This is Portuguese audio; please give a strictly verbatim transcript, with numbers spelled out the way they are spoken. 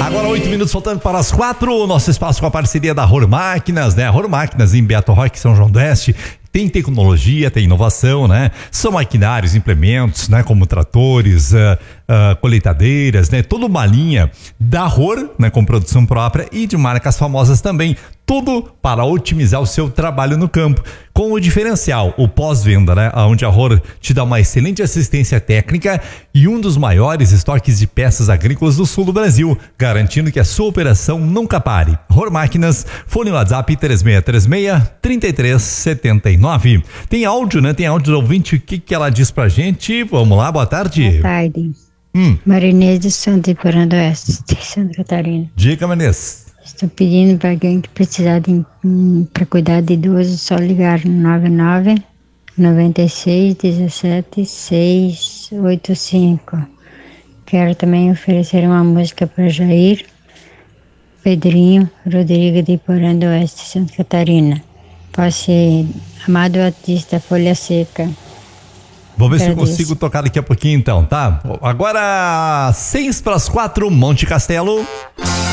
Agora oito minutos faltando para as quatro, o nosso espaço com a parceria da Ror Máquinas, né? A Ror Máquinas em Beto Roque, São João do Oeste. Tem tecnologia, tem inovação, né? São maquinários, implementos, né? Como tratores, uh, uh, colheitadeiras, né? Toda uma linha da Ror, né? Com produção própria e de marcas famosas também. Tudo para otimizar o seu trabalho no campo. Com o diferencial, o pós-venda, né? Onde a Ror te dá uma excelente assistência técnica e um dos maiores estoques de peças agrícolas do sul do Brasil, garantindo que a sua operação nunca pare. Ror Máquinas, fone WhatsApp três seis três seis, três três sete nove. Tem áudio, né? Tem áudio do ouvinte. O que que ela diz pra gente? Vamos lá, boa tarde. Boa tarde. Hum. Marinês de Santo Iporã do Oeste, de Santa Catarina. Diga, Marinês. Estou pedindo para alguém que precisar de hum, para cuidar de idoso, só ligar no nove nove nove seis um sete seis oito cinco. Quero também oferecer uma música para Jair Pedrinho Rodrigo de Iporã do Oeste, Santa Catarina. Pode ser Amado Batista, Folha Seca. Vou ver Agradeço. se eu consigo tocar daqui a pouquinho então, tá? Agora seis para as quatro, Monte Castelo.